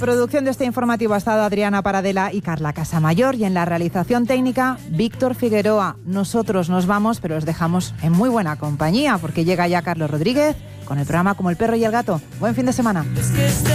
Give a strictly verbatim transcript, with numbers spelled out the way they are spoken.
producción de este informativo ha estado Adriana Paradela y Carla Casamayor, y en la realización técnica Víctor Figueroa. Nosotros nos vamos, pero os dejamos en muy buena compañía, porque llega ya Carlos Rodríguez con el programa Como el perro y el gato. Buen fin de semana.